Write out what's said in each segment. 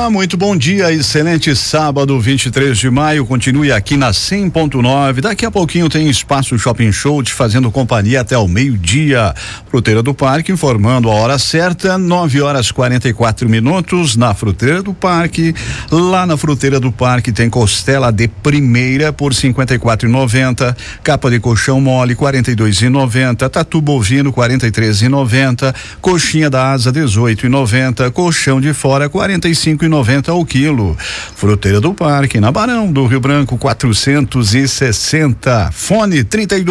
Olá, muito bom dia, excelente sábado, 23 de maio, continue aqui na 100.9, daqui a pouquinho tem Espaço Shopping Show te fazendo companhia até o meio-dia. Fruteira do Parque informando a hora certa, 9h44 na Fruteira do Parque. Lá na Fruteira do Parque tem costela de primeira por R$54,90, capa de colchão mole R$42,90, tatu bovino R$43,90, coxinha da asa R$18,90, colchão de fora R$45,90 ao quilo. Fruteira do Parque, na Barão do Rio Branco 460, fone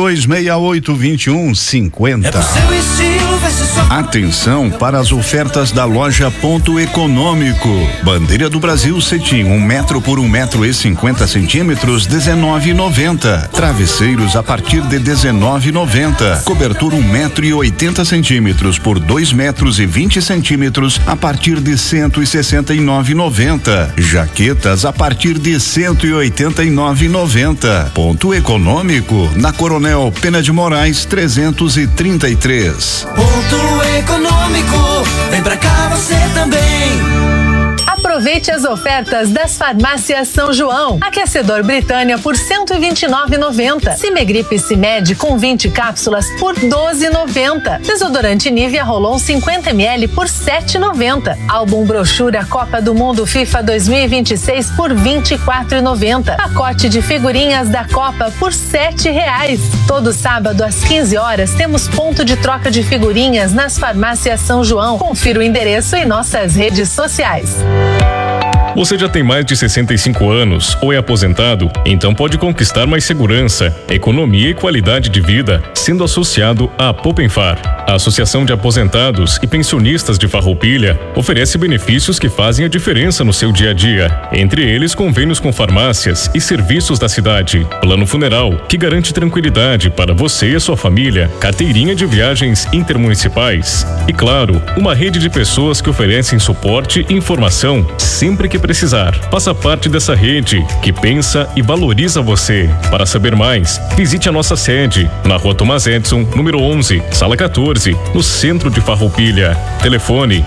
3268-2150. Atenção para as ofertas da loja Ponto Econômico. Bandeira do Brasil cetim 1 metro por 1,50 metros, R$19,90. Travesseiros a partir de R$19,90. Cobertura 1,80 metros por 2,20 metros a partir de R$169,90. Jaquetas a partir de R$189,90. Ponto Econômico, na Coronel Pena de Moraes 333. Ponto Econômico, vem pra cá você também. Aproveite as ofertas das farmácias São João. Aquecedor Britânia por R$129,90. Cimegripe Cimed com 20 cápsulas por R$12,90. Desodorante Nivea Rolon 50 ml por R$7,90. Álbum brochura Copa do Mundo FIFA 2026 por R$24,90. Pacote de figurinhas da Copa por R$7. Todo sábado às 15 horas temos ponto de troca de figurinhas nas farmácias São João. Confira o endereço em nossas redes sociais. Você já tem mais de 65 anos ou é aposentado? Então pode conquistar mais segurança, economia e qualidade de vida sendo associado à Popenfar. A Associação de Aposentados e Pensionistas de Farroupilha oferece benefícios que fazem a diferença no seu dia a dia. Entre eles, convênios com farmácias e serviços da cidade, plano funeral, que garante tranquilidade para você e a sua família, carteirinha de viagens intermunicipais e, claro, uma rede de pessoas que oferecem suporte e informação sempre que precisar. Faça parte dessa rede que pensa e valoriza você. Para saber mais, visite a nossa sede na Rua Tomás Edson, número 11, sala 14, no centro de Farroupilha. Telefone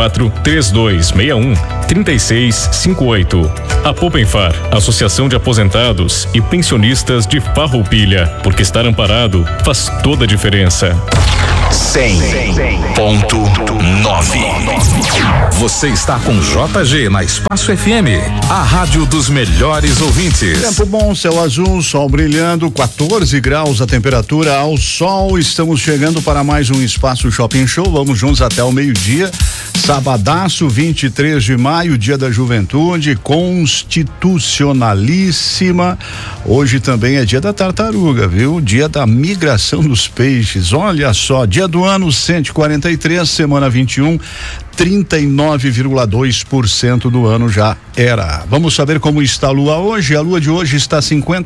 54-3261-3658. A Popenfar, Associação de Aposentados e Pensionistas de Farroupilha, porque estar amparado faz toda a diferença. 100.9. Você está com JG na Espaço FM, a rádio dos melhores ouvintes. Tempo bom, céu azul, sol brilhando, 14 graus a temperatura ao sol. Estamos chegando para mais um Espaço Shopping Show. Vamos juntos até o meio-dia. Sabadaço, 23 de maio, Dia da Juventude, constitucionalíssima. Hoje também é dia da tartaruga, viu? Dia da migração dos peixes. Olha só, dia do ano 143, semana 21. 39,2% do ano já era. Vamos saber como está a lua hoje. A lua de hoje está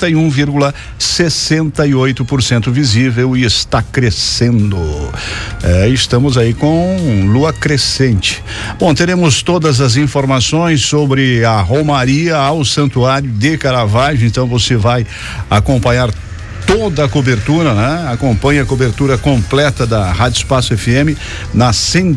51,68% visível e está crescendo. Estamos aí com lua crescente. Bom, teremos todas as informações sobre a Romaria ao Santuário de Caravaggio, então você vai acompanhar toda a cobertura, né? Acompanhe a cobertura completa da Rádio Espaço FM na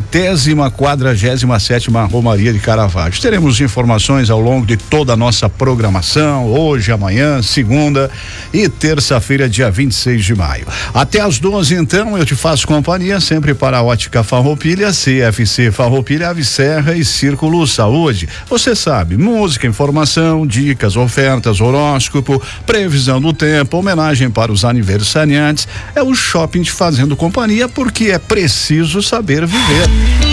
147ª Romaria de Caravaggio. Teremos informações ao longo de toda a nossa programação, hoje, amanhã, segunda e terça-feira, dia 26 de maio. Até às 12, então, eu te faço companhia sempre para a Ótica Farroupilha, CFC Farroupilha, Ave Serra e Círculo Saúde. Você sabe, música, informação, dicas, ofertas, horóscopo, previsão do tempo, homenagem para os aniversariantes. É o shopping te fazendo companhia, porque é preciso saber viver.